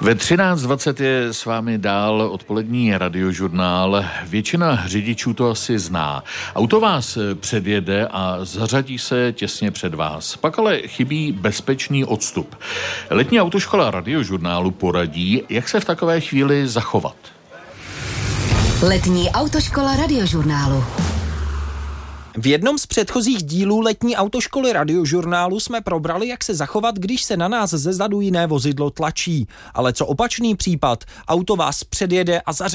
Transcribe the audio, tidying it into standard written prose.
Ve 13:20 je s vámi dál odpolední radiožurnál. Většina řidičů to asi zná. Auto vás předjede a zařadí se těsně před vás. Pak ale chybí bezpečný odstup. Letní autoškola radiožurnálu poradí, jak se v takové chvíli zachovat. Letní autoškola radiožurnálu. V jednom z předchozích dílů letní autoškoly radiožurnálu jsme probrali, jak se zachovat, když se na nás zezadu jiné vozidlo tlačí. Ale co opačný případ? Auto vás předjede a zařadí